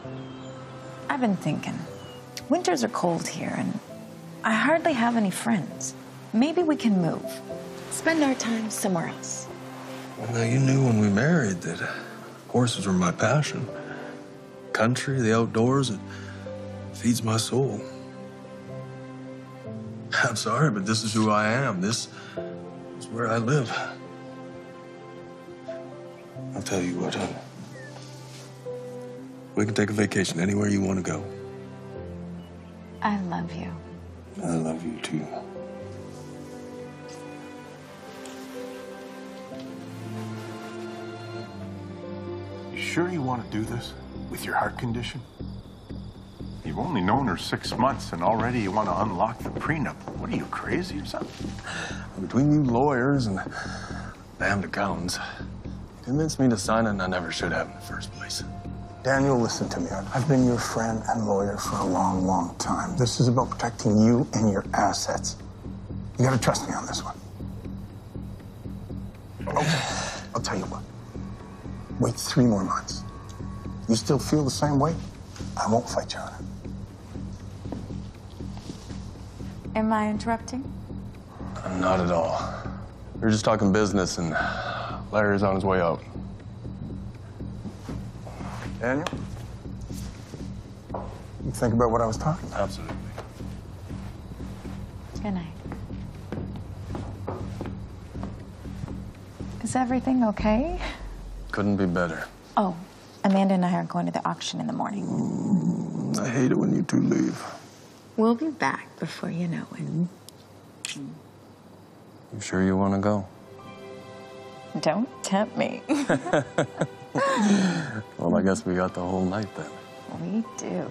I've been thinking. Winters are cold here, and I hardly have any friends. Maybe we can move. Spend our time somewhere else. Well, now, you knew when we married that horses were my passion. Country, the outdoors, it feeds my soul. I'm sorry, but this is who I am. This is where I live. I'll tell you what, hon. We can take a vacation anywhere you want to go. I love you. I love you, too. You sure you want to do this with your heart condition? You've only known her 6 months, and already you want to unlock the prenup. What are you, crazy or something? Between you lawyers and damned accountants, convinced me to sign it, and I never should have in the first place. Daniel, listen to me. I've been your friend and lawyer for a long, long time. This is about protecting you and your assets. You gotta trust me on this one. Okay, I'll tell you what. Wait 3 more months. You still feel the same way? I won't fight you on it. Am I interrupting? Not at all. We were just talking business, and Larry's on his way out. Daniel? You think about what I was talking about? Absolutely. Good night. Is everything okay? Couldn't be better. Oh, Amanda and I are going to the auction in the morning. I hate it when you two leave. We'll be back before you know it. You sure you want to go? Don't tempt me. Well, I guess we got the whole night then. We do.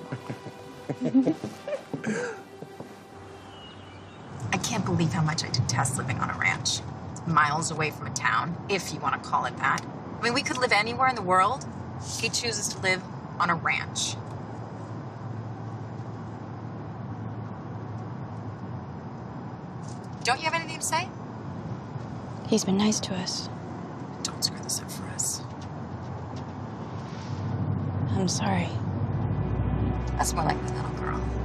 I can't believe how much I detest living on a ranch. It's miles away from a town, if you want to call it that. I mean, we could live anywhere in the world. He chooses to live on a ranch. Don't you have anything to say? He's been nice to us. Don't screw this up for us. I'm sorry. That's more like the little girl.